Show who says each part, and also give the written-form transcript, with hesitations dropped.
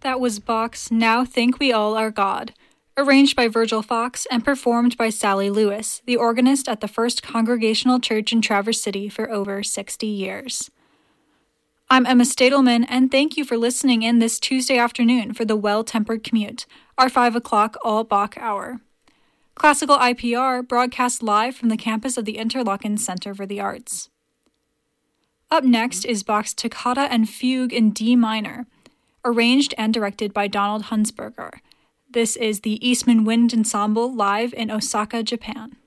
Speaker 1: That was Bach's Now Think We All Are God, arranged by Virgil Fox and performed by Sally Lewis, the organist at the First Congregational Church in Traverse City for over 60 years. I'm Emma Stadelman, and thank you for listening in this Tuesday afternoon for the Well-Tempered Commute, our 5 o'clock all-Bach hour. Classical IPR broadcast live from the campus of the Interlochen Center for the Arts. Up next is Bach's Toccata and Fugue in D minor, arranged and directed by Donald Hunsberger. This is the Eastman Wind Ensemble live in Osaka, Japan.